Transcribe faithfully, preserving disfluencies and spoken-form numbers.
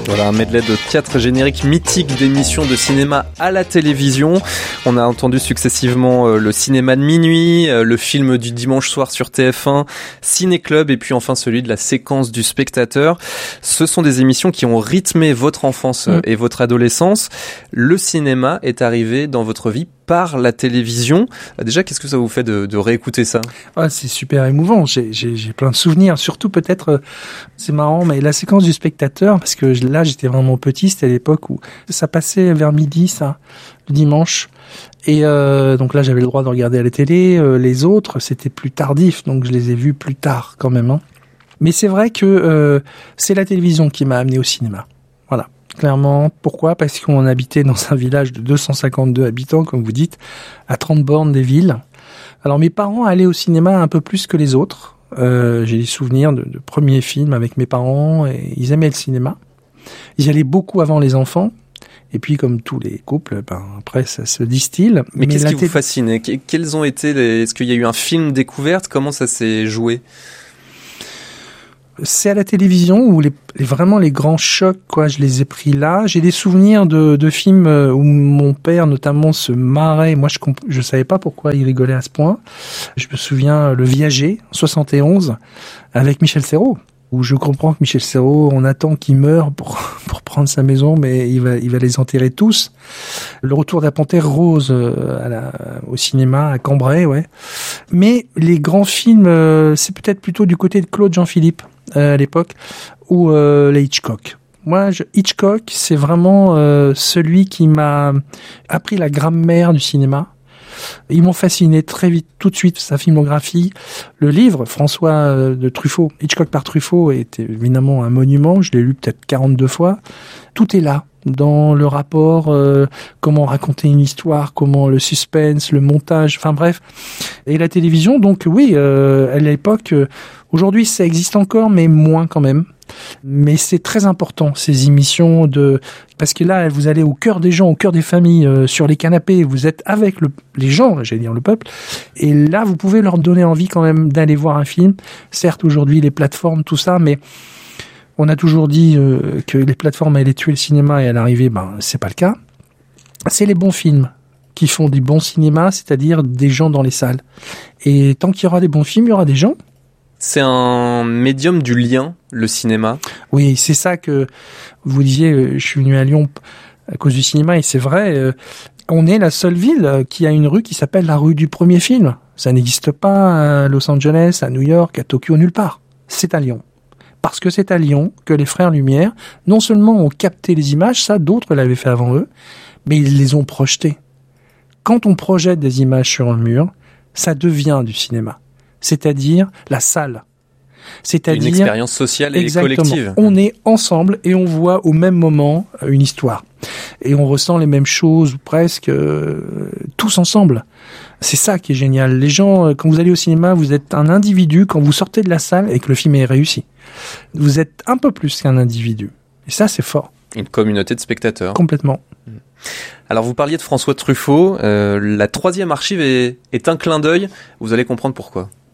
Voilà, un medley de quatre génériques mythiques d'émissions de cinéma à la télévision. On a entendu successivement euh, le cinéma de minuit, euh, le film du dimanche soir sur T F un, Ciné Club et puis enfin celui de la séquence du spectateur. Ce sont des émissions qui ont rythmé votre enfance euh, mmh. et votre adolescence. Le cinéma est arrivé dans votre vie par la télévision. Déjà, qu'est-ce que ça vous fait de, de réécouter ça ? Ah, c'est super émouvant. J'ai, j'ai, j'ai plein de souvenirs. Surtout peut-être, euh, c'est marrant, mais la séquence du spectateur, parce que là, j'étais vraiment petit. C'était à l'époque où ça passait vers midi, ça, le dimanche. Et euh, donc là, j'avais le droit de regarder à la télé. Euh, les autres, c'était plus tardif, donc je les ai vus plus tard quand même. Hein. Mais c'est vrai que euh, c'est la télévision qui m'a amené au cinéma. Voilà. Clairement, pourquoi ? Parce qu'on habitait dans un village de deux cent cinquante-deux habitants, comme vous dites, à trente bornes des villes. Alors mes parents allaient au cinéma un peu plus que les autres. Euh, j'ai des souvenirs de, de premiers films avec mes parents, et ils aimaient le cinéma. Ils y allaient beaucoup avant les enfants. Et puis, comme tous les couples, ben, après, ça se distille. Mais, Mais qu'est-ce qui té- vous fascinait ? Quels ont été les... Est-ce qu'il y a eu un film découverte ? Comment ça s'est joué ? C'est à la télévision où les, les vraiment les grands chocs, quoi, je les ai pris là. J'ai des souvenirs de, de films où mon père notamment se marrait. Moi, je comp- je savais pas pourquoi il rigolait à ce point. Je me souviens Le Viager, soixante et onze, avec Michel Serrault, où je comprends que Michel Serrault, on attend qu'il meure pour pour prendre sa maison, mais il va il va les enterrer tous. Le Retour de la Panthère Rose à la, au cinéma à Cambrai, ouais. Mais les grands films, euh, c'est peut-être plutôt du côté de Claude Jean-Philippe. Euh, à l'époque, ou euh, les Hitchcock. Moi, je, Hitchcock, c'est vraiment euh, celui qui m'a appris la grammaire du cinéma. Ils m'ont fasciné très vite, tout de suite, sa filmographie. Le livre, François euh, de Truffaut, Hitchcock par Truffaut, est évidemment un monument. Je l'ai lu peut-être quarante-deux fois. Tout est là, dans le rapport, euh, comment raconter une histoire, comment le suspense, le montage, enfin bref. Et la télévision, donc oui, euh, à l'époque... Euh, Aujourd'hui, ça existe encore, mais moins quand même. Mais c'est très important, ces émissions de... Parce que là, vous allez au cœur des gens, au cœur des familles, euh, sur les canapés, vous êtes avec le... les gens, j'allais dire le peuple, et là, vous pouvez leur donner envie quand même d'aller voir un film. Certes, aujourd'hui, les plateformes, tout ça, mais on a toujours dit euh, que les plateformes allaient tuer le cinéma, et à l'arrivée, ben, c'est pas le cas. C'est les bons films qui font du bon cinéma, c'est-à-dire des gens dans les salles. Et tant qu'il y aura des bons films, il y aura des gens. C'est un médium du lien, le cinéma. Oui, c'est ça que vous disiez, je suis venu à Lyon à cause du cinéma, et c'est vrai, euh, on est la seule ville qui a une rue qui s'appelle la rue du premier film. Ça n'existe pas à Los Angeles, à New York, à Tokyo, nulle part. C'est à Lyon. Parce que c'est à Lyon que les frères Lumière, non seulement ont capté les images, ça d'autres l'avaient fait avant eux, mais ils les ont projetées. Quand on projette des images sur un mur, ça devient du cinéma. C'est-à-dire la salle. C'est-à-dire une expérience sociale et exactement, collective. On est ensemble et on voit au même moment une histoire. Et on ressent les mêmes choses, ou presque, euh, tous ensemble. C'est ça qui est génial. Les gens, quand vous allez au cinéma, vous êtes un individu. Quand vous sortez de la salle et que le film est réussi, vous êtes un peu plus qu'un individu. Et ça, c'est fort. Une communauté de spectateurs. Complètement. Alors, vous parliez de François Truffaut. Euh, la troisième archive est, est un clin d'œil. Vous allez comprendre pourquoi.